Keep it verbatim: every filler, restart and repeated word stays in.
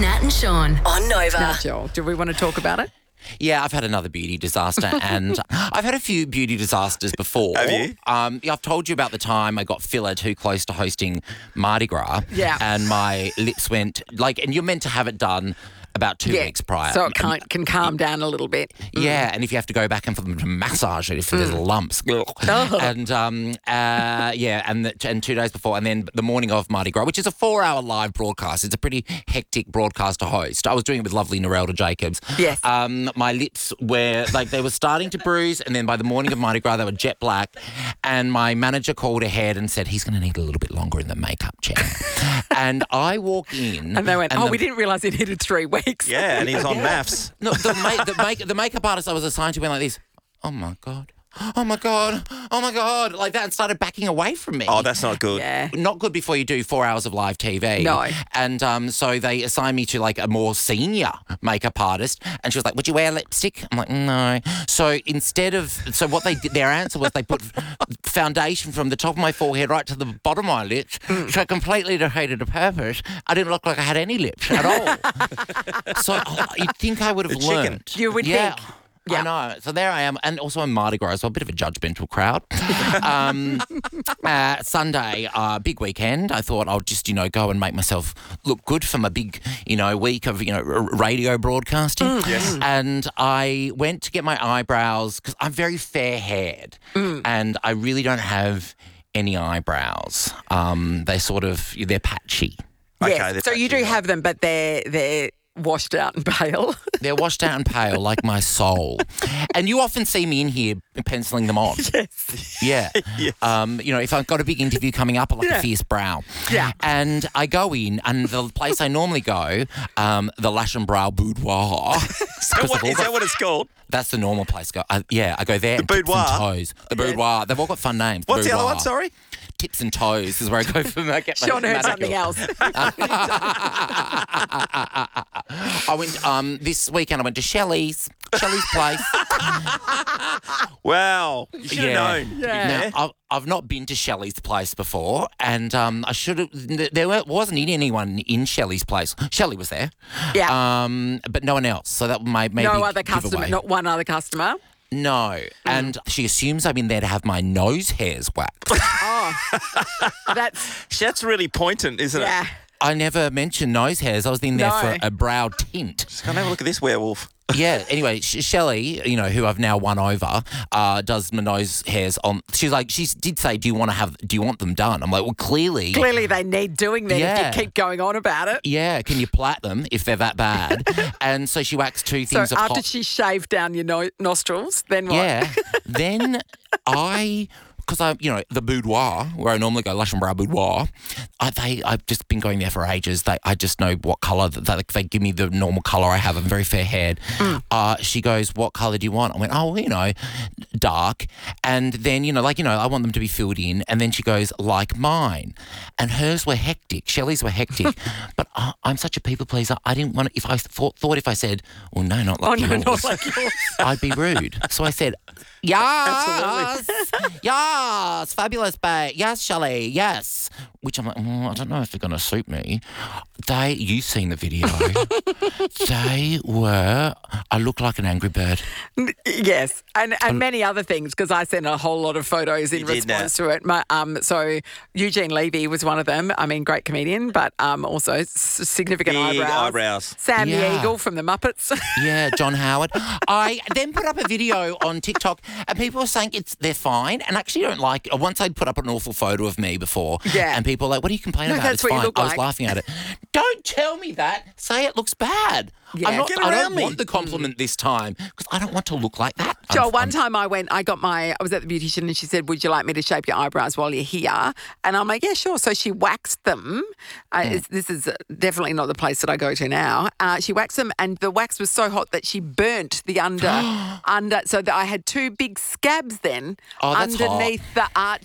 Nat and Sean on Nova. Now, Joel, do we want to talk about it? Yeah, I've had another beauty disaster, and I've had a few beauty disasters before. Have you? Um, yeah, I've told you about the time I got filler too close to hosting Mardi Gras. Yeah. And my lips went, like, and you're meant to have it done about two Yeah. weeks prior. So it can, can calm down a little bit. Yeah, and if you have to go back and for them to massage it, if there's lumps. Oh. And, um, uh, yeah, and, the, and two days before, and then the morning of Mardi Gras, which is a four-hour live broadcast. It's a pretty hectic broadcast to host. I was doing it with lovely Narelda Jacobs. Yes. Um, my lips were, like, they were starting to bruise, and then by the morning of Mardi Gras, they were jet black. And my manager called ahead and said, he's going to need a little bit longer in the makeup chair. And I walk in. And they went, oh, the, we didn't realise it needed three weeks. Yeah, and he's on maths. No, the, ma- the, make- the makeup artist I was assigned to went like this. Oh, my God. Oh, my God. Oh, my God. Like that and started backing away from me. Oh, that's not good. Yeah. Not good before you do four hours of live T V. No. And um, so they assigned me to like a more senior makeup artist. And she was like, would you wear lipstick? I'm like, no. So instead of, so what they did, their answer was they put foundation from the top of my forehead right to the bottom of my lips. Mm. So I completely defeated the purpose. I didn't look like I had any lips at all. So oh, you'd think I would have The chicken. learned. You would yeah. think. Yeah. I know. So there I am. And also on Mardi Gras, so a bit of a judgmental crowd. um, uh, Sunday, uh, big weekend. I thought I'll just, you know, go and make myself look good for my big, you know, week of, you know, r- radio broadcasting. Mm. Yes. And I went to get my eyebrows because I'm very fair-haired Mm. and I really don't have any eyebrows. Um, they sort of, they're patchy. Okay, Yes. they're So you do patchy, have them, but they're they're washed out and pale. They're washed out and pale like my soul. And you often see me in here penciling them on. Yes. Yeah. Yes. Um, you know, if I've got a big interview coming up, I like Yeah. a fierce brow. Yeah. And I go in, and the place I normally go, um, the Lash and Brow Boudoir. So 'cause what, they've all is got- that what it's called? That's the normal place. Go, uh, yeah, I go there. The and Tips Boudoir? and Toes. The Boudoir. They've all got fun names. What's the other Boudoir. one, sorry? Tips and Toes is where I go for my get my Sean heard manicure. something else. I went um, this weekend. I went to Shelley's. Shelley's place. Wow. You should have known. Yeah. Now, I've, I've not been to Shelley's place before, and um, I should have. There wasn't anyone in Shelley's place. Shelley was there, Yeah. um, but no one else. So that may maybe no other give customer, away. not one other customer. No, and she assumes I'm in there to have my nose hairs waxed. Oh, that's, That's really poignant, isn't yeah. it? I never mentioned nose hairs. I was in there No. for a brow tint. Just come have a look at this werewolf. Yeah. Anyway, Sh- Shelley, you know, who I've now won over, uh, does my nose hairs on. She's like, she did say, "Do you want to have? Do you want them done?" I'm like, well, clearly. Clearly they need doing that Yeah. if you keep going on about it. Yeah, can you plait them if they're that bad? And so she waxed two So things of after hot. she shaved down your no- nostrils, then what? Yeah. Then I, because I, you know, the boudoir where I normally go, Lush and Brow Boudoir. I, they, I've just been going there for ages. They, I just know what colour. They, they give me the normal colour I have. I'm very fair haired. Mm. Uh, she goes, "What colour do you want?" I went, "Oh, well, you know, dark." And then, you know, like, you know, I want them to be filled in. And then she goes, "Like mine." And hers were hectic. Shelley's were hectic. But uh, I'm such a people pleaser. I didn't want to, if I thought, thought if I said, "Oh, no, not Oh, like no, yours," not like yours. I'd be rude. So I said, "Yes, yes, fabulous, babe. Yes, Shelley, yes." Which I'm like, mm, I don't know if they're going to suit me. They, you've seen the video. They were, I look like an angry bird. Yes, and and many other things because I sent a whole lot of photos in You did response to it. My, um, so Eugene Levy was one of them. I mean, great comedian, but um, also s- significant Big eyebrows. eyebrows. Sam the Yeah. Eagle from the Muppets. Yeah, John Howard. I then put up a video on TikTok and people were saying it's they're fine and actually don't like it. Once I'd put up an awful photo of me before Yeah. and people were like, "What are you complaining No, about? that's It's what you fine." look I was like. laughing at it. Don't tell me that. Say it looks bad. Yeah. I'm not, Get I around don't me. want the compliment this time because I don't want to look like that. Joel, I'm- one I'm- time I went, I got my, I was at the beautician and she said, "Would you like me to shape your eyebrows while you're here?" And I'm like, "Yeah, sure." So she waxed them. Uh, Mm. it's, this is definitely not the place that I go to now. Uh, she waxed them and the wax was so hot that she burnt the under, under, so that I had two big scabs then Oh, that's underneath the arch